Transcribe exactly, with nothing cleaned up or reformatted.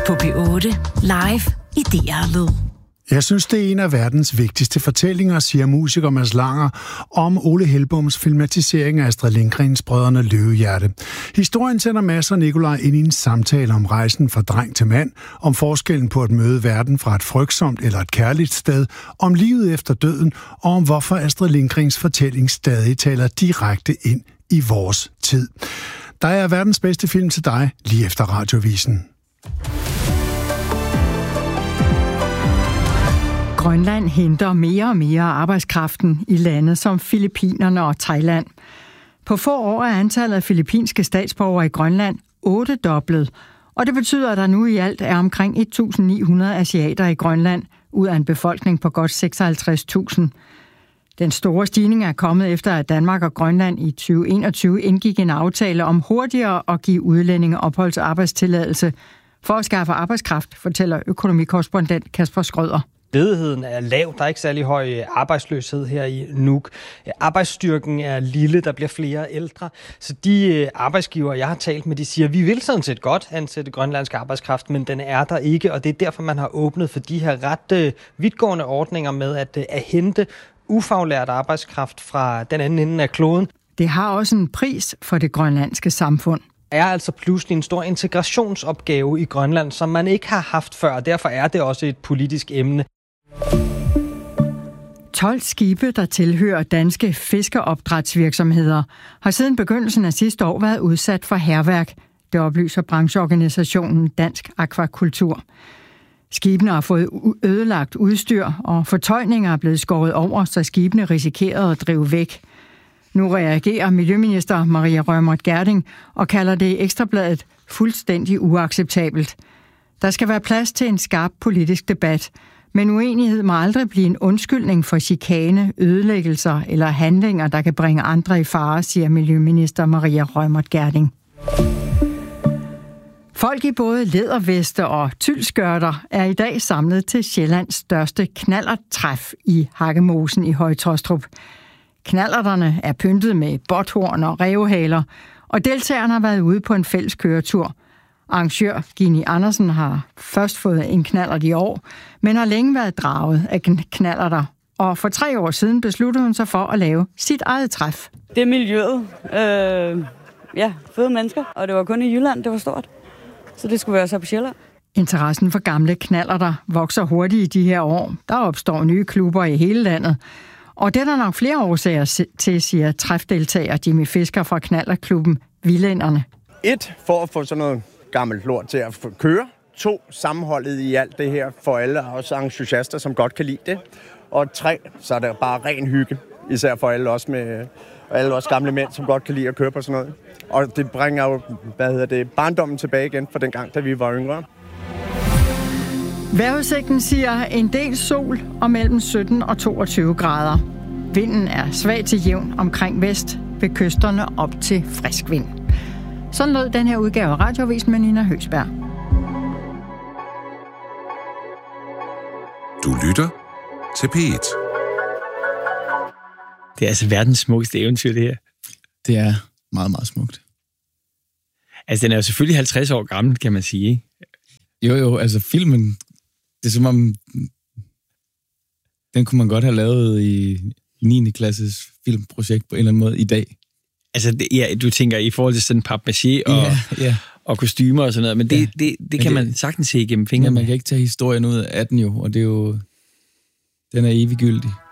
På P otte, live i D R-lyd. Jeg synes, det er en af verdens vigtigste fortællinger, siger musiker Mads Langer om Ole Hellboms filmatisering af Astrid Lindgrens Brødrene Løvehjerte. Historien sender Mads og Nikolaj ind i en samtale om rejsen fra dreng til mand, om forskellen på at møde verden fra et frygtsomt eller et kærligt sted, om livet efter døden og om hvorfor Astrid Lindgrens fortælling stadig taler direkte ind i vores tid. Der er verdens bedste film til dig lige efter Radiovisen. Grønland henter mere og mere arbejdskraften i lande som Filippinerne og Thailand. På få år er antallet af filippinske statsborgere i Grønland ottedoblet, og det betyder, at der nu i alt er omkring et tusind ni hundrede asiater i Grønland, ud af en befolkning på godt seksoghalvtreds tusind. Den store stigning er kommet efter, at Danmark og Grønland i tyve enogtyve indgik en aftale om hurtigere at give udlændinge opholds- og arbejdstilladelse for at skaffe arbejdskraft, fortæller økonomikorrespondent Kasper Skrøder. Ledigheden er lav, der er ikke særlig høj arbejdsløshed her i Nuuk. Arbejdsstyrken er lille, der bliver flere ældre. Så de arbejdsgiver, jeg har talt med, de siger, at vi vil sådan set godt ansætte grønlandsk arbejdskraft, men den er der ikke, og det er derfor, man har åbnet for de her ret vidtgående ordninger med at, at hente ufaglært arbejdskraft fra den anden ende af kloden. Det har også en pris for det grønlandske samfund. Er altså pludselig en stor integrationsopgave i Grønland, som man ikke har haft før, og derfor er det også et politisk emne. tolv skibe, der tilhører danske fiskeopdrætsvirksomheder, har siden begyndelsen af sidste år været udsat for hærværk. Det oplyser brancheorganisationen Dansk Akvakultur. Skibene har fået ødelagt udstyr, og fortøjninger er blevet skåret over, så skibene risikerede at drive væk. Nu reagerer Miljøminister Maria Reumert Gjerding og kalder det i Ekstrabladet fuldstændig uacceptabelt. Der skal være plads til en skarp politisk debat, men uenighed må aldrig blive en undskyldning for chikane, ødelæggelser eller handlinger, der kan bringe andre i fare, siger Miljøminister Maria Reumert Gjerding. Folk i både læderveste og tyldskørter er i dag samlet til Sjællands største knallerttræf i Hakkemosen i Høje-Taastrup. Knallerterne er pyntet med botthorn og rævehaler, og deltagerne har været ude på en fælles køretur. Arrangør Gini Andersen har først fået en knallert i år, men har længe været draget af knallerter. Og for tre år siden besluttede hun sig for at lave sit eget træf. Det er miljøet. Øh, ja, fede mennesker, og det var kun i Jylland, det var stort. Så det skulle være så på Sjælland. Interessen for gamle knallerter vokser hurtigt i de her år. Der opstår nye klubber i hele landet. Og det er der nok flere årsager til, siger træfdeltager Jimmy Fisker fra knallertklubben Vildænderne. Et, for at få sådan noget gammelt lort til at køre. To, sammenholdet i alt det her for alle, også entusiaster, som godt kan lide det. Og tre, så er det bare ren hygge, især for alle os med alle os gamle mænd, som godt kan lide at køre på sådan noget. Og det bringer jo, hvad hedder det, barndommen tilbage igen fra den gang, da vi var yngre. Vejrudsigten siger en del sol og mellem sytten og toogtyve grader. Vinden er svag til jævn omkring vest, ved kysterne op til frisk vind. Sådan lød den her udgave af Radiovisen med Nina Høgsberg. Du lytter til P et. Det er altså verdens smukkeste eventyr, det her. Det er meget, meget smukt. Altså, den er jo selvfølgelig halvtreds år gammel, kan man sige, ikke? Jo, jo, altså filmen, det er som om, den kunne man godt have lavet i niende klasses filmprojekt på en eller anden måde i dag. Altså, det, ja, du tænker i forhold til sådan papmaché og, ja, ja. og kostymer og sådan noget, men det, ja. det, det, det kan det, man sagtens se igennem fingrene. Ja, man kan ikke tage historien ud af den jo, og det er jo, den er eviggyldig.